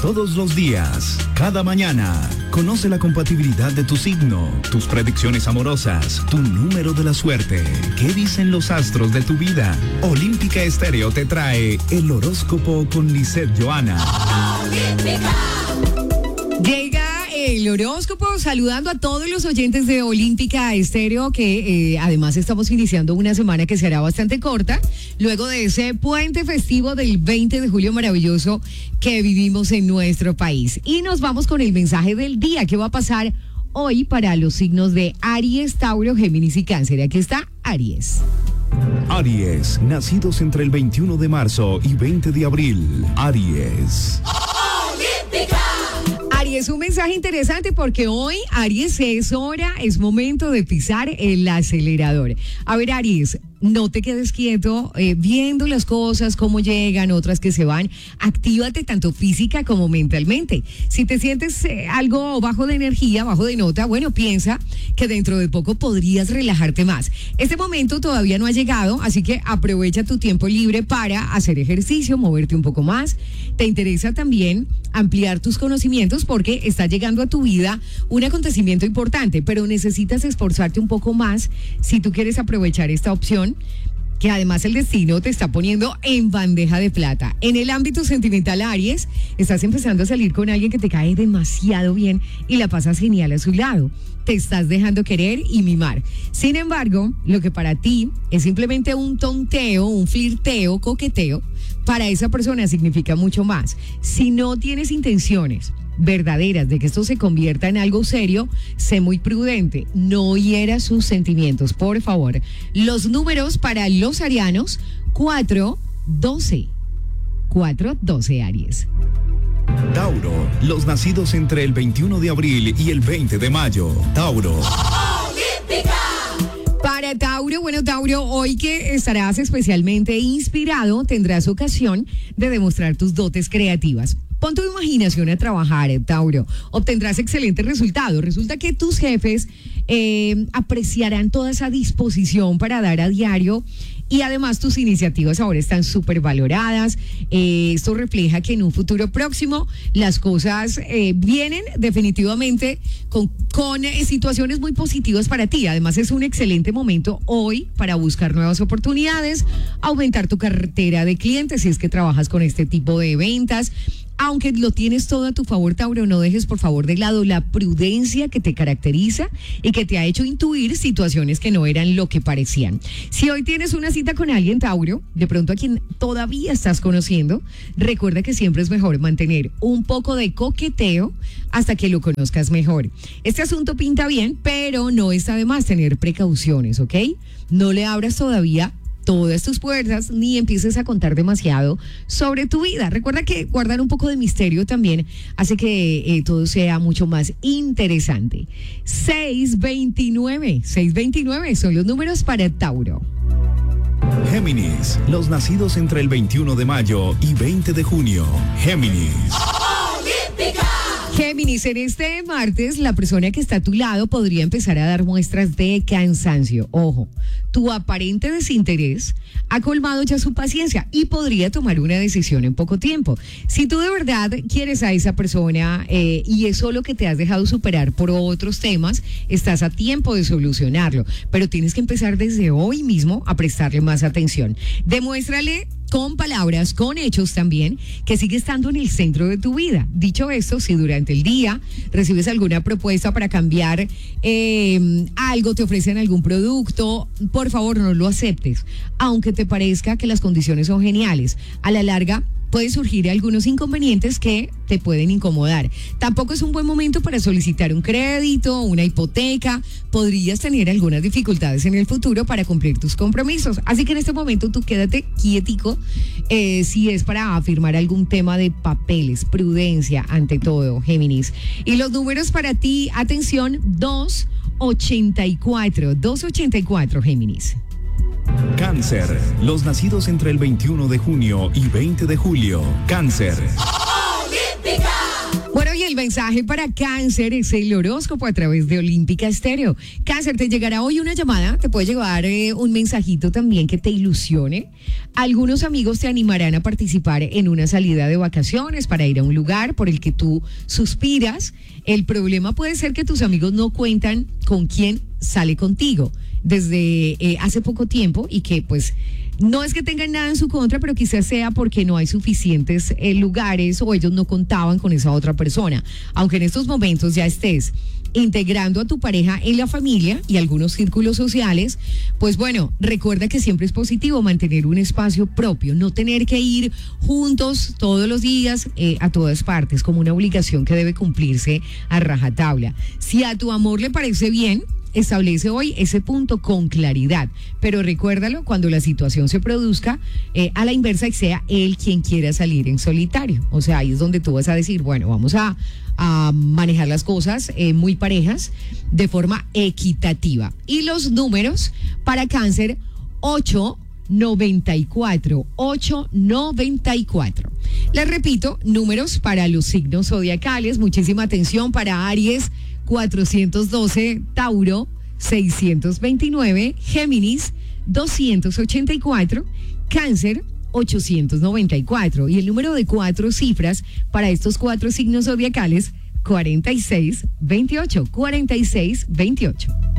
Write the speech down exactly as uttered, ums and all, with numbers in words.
Todos los días, cada mañana, conoce la compatibilidad de tu signo, tus predicciones amorosas, tu número de la suerte. ¿Qué dicen los astros de tu vida? Olímpica Estéreo te trae el horóscopo con Lisette Johanna. Llega el horóscopo saludando a todos los oyentes de Olímpica Estéreo, que eh, además estamos iniciando una semana que será bastante corta, luego de ese puente festivo del veinte de julio maravilloso que vivimos en nuestro país. Y nos vamos con el mensaje del día. ¿Qué va a pasar hoy para los signos de Aries, Tauro, Géminis y Cáncer? Aquí está Aries. Aries, nacidos entre el veintiuno de marzo y veinte de abril. Aries. Aries, un mensaje interesante porque hoy, Aries, es hora, es momento de pisar el acelerador. A ver, Aries, no te quedes quieto eh, viendo las cosas, cómo llegan, otras que se van. Actívate tanto física como mentalmente. Si te sientes eh, algo bajo de energía, bajo de nota, bueno, piensa que dentro de poco podrías relajarte más. Este momento todavía no ha llegado, así que aprovecha tu tiempo libre para hacer ejercicio, moverte un poco más. Te interesa también ampliar tus conocimientos porque está llegando a tu vida un acontecimiento importante, pero necesitas esforzarte un poco más si tú quieres aprovechar esta opción, que además el destino te está poniendo en bandeja de plata. En el ámbito sentimental, Aries, estás empezando a salir con alguien que te cae demasiado bien y la pasas genial a su lado. Te estás dejando querer y mimar. Sin embargo, lo que para ti es simplemente un tonteo, un flirteo, coqueteo, para esa persona significa mucho más. Si no tienes intenciones verdaderas de que esto se convierta en algo serio, sé muy prudente, no hieras sus sentimientos, por favor. Los números para los arianos: cuatro, doce. cuatro, doce, Aries. Tauro, los nacidos entre el veintiuno de abril y el veinte de mayo. Tauro. Para Tauro, bueno, Tauro, hoy que estarás especialmente inspirado, tendrás ocasión de demostrar tus dotes creativas. Pon tu imaginación a trabajar, Tauro. Obtendrás excelentes resultados. Resulta que tus jefes eh, apreciarán toda esa disposición para dar a diario. Y además tus iniciativas ahora están súper valoradas. Eh, esto refleja que en un futuro próximo las cosas eh, vienen definitivamente con, con eh, situaciones muy positivas para ti. Además es un excelente momento hoy para buscar nuevas oportunidades, aumentar tu cartera de clientes si es que trabajas con este tipo de ventas. Aunque lo tienes todo a tu favor, Tauro, no dejes por favor de lado la prudencia que te caracteriza y que te ha hecho intuir situaciones que no eran lo que parecían. Si hoy tienes una cita con alguien, Tauro, de pronto a quien todavía estás conociendo, recuerda que siempre es mejor mantener un poco de coqueteo hasta que lo conozcas mejor. Este asunto pinta bien, pero no está de más tener precauciones, ¿ok? No le abras todavía todas tus puertas, ni empieces a contar demasiado sobre tu vida. Recuerda que guardar un poco de misterio también hace que eh, todo sea mucho más interesante. seis veintinueve, seis veintinueve son los números para Tauro. Géminis, los nacidos entre el veintiuno de mayo y veinte de junio. Géminis. Géminis, en este martes la persona que está a tu lado podría empezar a dar muestras de cansancio. Ojo, tu aparente desinterés ha colmado ya su paciencia y podría tomar una decisión en poco tiempo. Si tú de verdad quieres a esa persona eh, y es solo que te has dejado superar por otros temas, estás a tiempo de solucionarlo, pero tienes que empezar desde hoy mismo a prestarle más atención. Demuéstrale con palabras, con hechos también, que sigue estando en el centro de tu vida. Dicho esto, si durante el día recibes alguna propuesta para cambiar eh, algo, te ofrecen algún producto, por favor no lo aceptes, aunque te parezca que las condiciones son geniales. A la larga pueden surgir algunos inconvenientes que te pueden incomodar. Tampoco es un buen momento para solicitar un crédito, una hipoteca. Podrías tener algunas dificultades en el futuro para cumplir tus compromisos. Así que en este momento tú quédate quietico eh, si es para firmar algún tema de papeles. Prudencia ante todo, Géminis. Y los números para ti, atención, dos ochenta y cuatro, dos ochenta y cuatro, Géminis. Cáncer, los nacidos entre el veintiuno de junio y veinte de julio. Cáncer. Bueno, y el el mensaje para Cáncer es el horóscopo a través de Olímpica Estéreo. Cáncer, te llegará hoy una llamada, te puede llegar eh, un mensajito también que te ilusione. Algunos amigos te animarán a participar en una salida de vacaciones para ir a un lugar por el que tú suspiras. El problema puede ser que tus amigos no cuentan con quién sale contigo desde eh, hace poco tiempo y que pues no es que tengan nada en su contra, pero quizás sea porque no hay suficientes eh, lugares o ellos no contaban con esa otra persona. Aunque en estos momentos ya estés integrando a tu pareja en la familia y algunos círculos sociales, pues bueno, recuerda que siempre es positivo mantener un espacio propio, no tener que ir juntos todos los días eh, a todas partes, como una obligación que debe cumplirse a rajatabla. Si a tu amor le parece bien, establece hoy ese punto con claridad, pero recuérdalo cuando la situación se produzca eh, a la inversa y sea él quien quiera salir en solitario. O sea, ahí es donde tú vas a decir, bueno, vamos a, a manejar las cosas eh, muy parejas de forma equitativa. Y los números para Cáncer: ocho noventa y cuatro, ocho noventa y cuatro. Les repito, números para los signos zodiacales. Muchísima atención para Aries: cuatrocientos doce, Tauro seiscientos veintinueve, Géminis doscientos ochenta y cuatro, Cáncer ochocientos noventa y cuatro. Y el número de cuatro cifras para estos cuatro signos zodiacales: cuarenta y seis veintiocho, cuarenta y seis veintiocho.